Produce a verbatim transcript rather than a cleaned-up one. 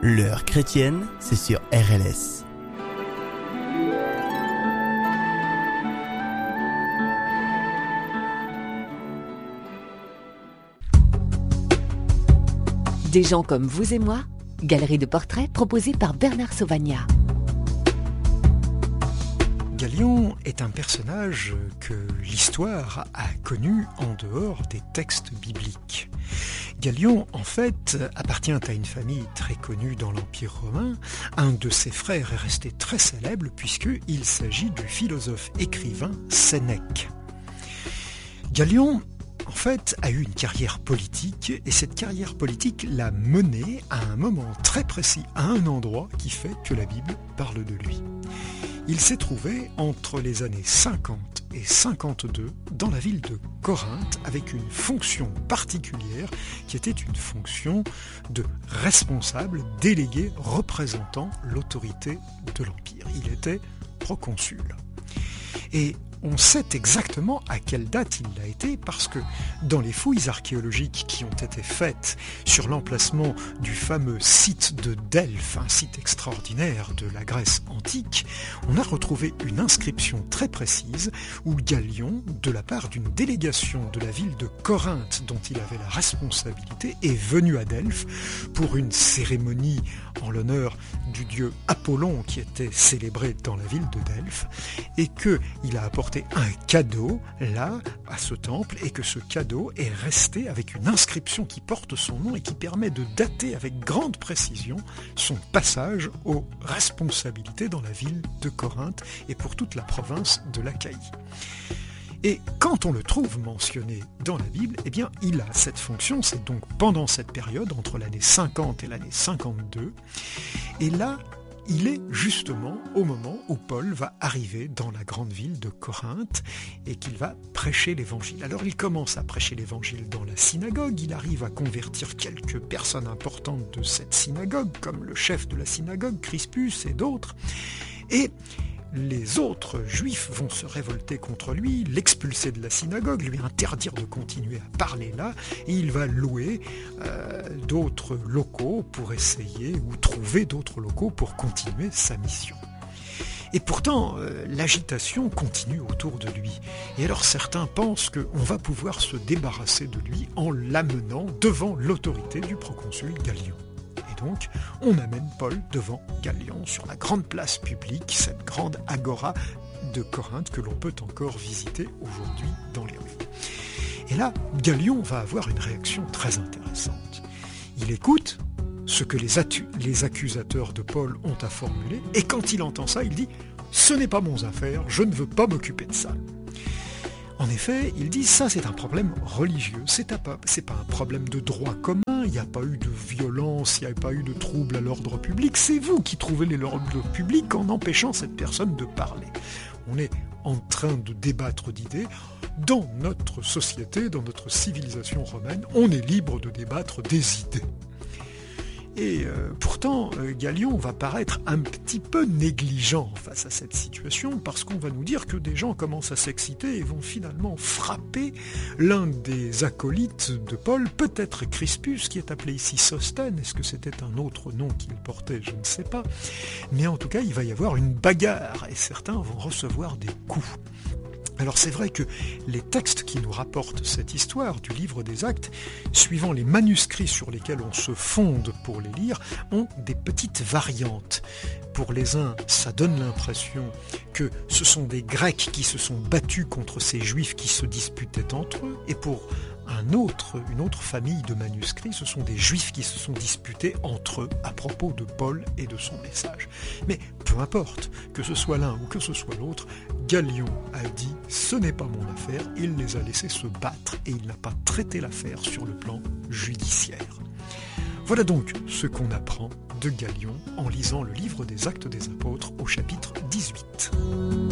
L'heure chrétienne, c'est sur R L S. Des gens comme vous et moi, galerie de portraits proposée par Bernard Sauvagnat. Galion est un personnage que l'histoire a connu en dehors des textes bibliques. Galion, en fait, appartient à une famille très connue dans l'Empire romain. Un de ses frères est resté très célèbre puisqu'il s'agit du philosophe écrivain Sénèque. Galion, en fait, a eu une carrière politique et cette carrière politique l'a mené à un moment très précis, à un endroit qui fait que la Bible parle de lui. Il s'est trouvé entre les années cinquante et cinquante-deux dans la ville de Corinthe avec une fonction particulière qui était une fonction de responsable délégué représentant l'autorité de l'Empire. Il était proconsul. Et on sait exactement à quelle date il l'a été parce que dans les fouilles archéologiques qui ont été faites sur l'emplacement du fameux site de Delphes, un site extraordinaire de la Grèce antique, on a retrouvé une inscription très précise où Galion, de la part d'une délégation de la ville de Corinthe dont il avait la responsabilité, est venu à Delphes pour une cérémonie en l'honneur du dieu Apollon qui était célébré dans la ville de Delphes et qu'il a apporté un cadeau là à ce temple et que ce cadeau est resté avec une inscription qui porte son nom et qui permet de dater avec grande précision son passage aux responsabilités dans la ville de Corinthe et pour toute la province de l'Achaïe. Et quand on le trouve mentionné dans la Bible, eh bien, il a cette fonction, c'est donc pendant cette période, entre l'année cinquante et l'année cinquante-deux, et là, il est justement au moment où Paul va arriver dans la grande ville de Corinthe et qu'il va prêcher l'évangile. Alors il commence à prêcher l'évangile dans la synagogue, il arrive à convertir quelques personnes importantes de cette synagogue, comme le chef de la synagogue, Crispus et d'autres, et les autres juifs vont se révolter contre lui, l'expulser de la synagogue, lui interdire de continuer à parler là, et il va louer euh, d'autres locaux pour essayer, ou trouver d'autres locaux pour continuer sa mission. Et pourtant, euh, l'agitation continue autour de lui. Et alors certains pensent qu'on va pouvoir se débarrasser de lui en l'amenant devant l'autorité du proconsul Galion. Donc, on amène Paul devant Galion sur la grande place publique, cette grande agora de Corinthe que l'on peut encore visiter aujourd'hui dans les rues. Et là, Galion va avoir une réaction très intéressante. Il écoute ce que les, atu- les accusateurs de Paul ont à formuler, et quand il entend ça, il dit « Ce n'est pas mon affaire, je ne veux pas m'occuper de ça ». En effet, il dit ça c'est un problème religieux, c'est pas, c'est pas un problème de droit commun, il n'y a pas eu de violence, il n'y a pas eu de trouble à l'ordre public, c'est vous qui trouvez l'ordre public en empêchant cette personne de parler. On est en train de débattre d'idées, dans notre société, dans notre civilisation romaine, on est libre de débattre des idées. Et euh, pourtant, euh, Galion va paraître un petit peu négligent face à cette situation parce qu'on va nous dire que des gens commencent à s'exciter et vont finalement frapper l'un des acolytes de Paul, peut-être Crispus, qui est appelé ici Sosthène. Est-ce que c'était un autre nom qu'il portait? Je ne sais pas. Mais en tout cas, il va y avoir une bagarre et certains vont recevoir des coups. Alors c'est vrai que les textes qui nous rapportent cette histoire du livre des Actes, suivant les manuscrits sur lesquels on se fonde pour les lire, ont des petites variantes. Pour les uns, ça donne l'impression que ce sont des Grecs qui se sont battus contre ces Juifs qui se disputaient entre eux, et pour un autre, une autre famille de manuscrits, ce sont des Juifs qui se sont disputés entre eux à propos de Paul et de son message. Mais peu importe, que ce soit l'un ou que ce soit l'autre, Galion a dit « ce n'est pas mon affaire », il les a laissés se battre et il n'a pas traité l'affaire sur le plan judiciaire. Voilà donc ce qu'on apprend de Galion en lisant le livre des Actes des Apôtres au chapitre dix-huit.